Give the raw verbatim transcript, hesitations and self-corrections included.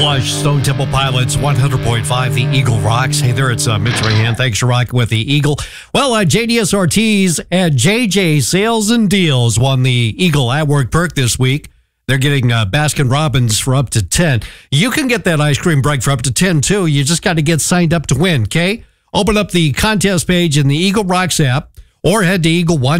Slush, Stone Temple Pilots, one hundred point five, The Eagle rocks. Hey there, it's uh, Mitch Rahan. Thanks for rocking with The Eagle. Well, uh, J D S Ortiz at J J Sales and Deals won the Eagle at Work perk this week. They're getting uh, Baskin Robbins for up to ten. You can get that ice cream break for up to ten, too. You just got to get signed up to win, okay? Open up the contest page in the Eagle Rocks app or head to Eagle One.